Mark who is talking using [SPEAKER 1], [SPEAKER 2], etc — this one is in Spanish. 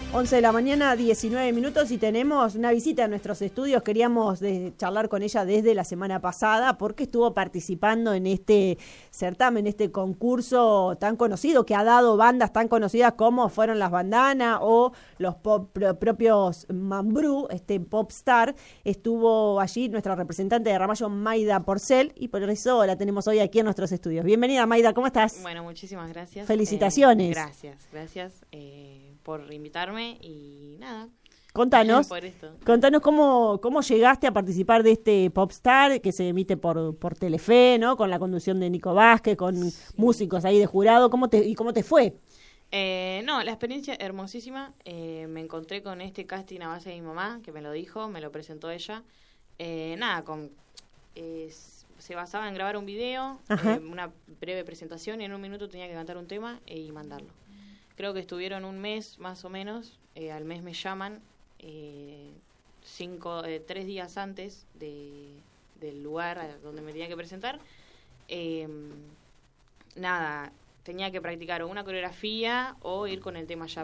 [SPEAKER 1] 11 de la mañana, 19 minutos y tenemos una visita a nuestros estudios. Queríamos charlar con ella desde la semana pasada porque estuvo participando en este certamen, este concurso tan conocido que ha dado bandas tan conocidas como fueron las Bandanas o los propios Mambrú, Popstar. Estuvo allí nuestra representante de Ramallo, Mayda Porcel, y por eso la tenemos hoy aquí en nuestros estudios. Bienvenida, Mayda, ¿cómo estás?
[SPEAKER 2] Bueno, muchísimas gracias.
[SPEAKER 1] Felicitaciones.
[SPEAKER 2] Gracias por invitarme y nada.
[SPEAKER 1] Contanos cómo llegaste a participar de este Popstar que se emite por Telefe, ¿no? Con la conducción de Nico Vázquez, con músicos ahí de jurado. ¿Cómo te fue?
[SPEAKER 2] La experiencia hermosísima. Me encontré con este casting a base de mi mamá, que me lo dijo, me lo presentó ella. Se basaba en grabar un video, una breve presentación, y en un minuto tenía que cantar un tema y mandarlo. Creo que estuvieron un mes más o menos. Al mes me llaman 3 días antes del lugar a donde me tenía que presentar. Tenía que practicar o una coreografía o ir con el tema ya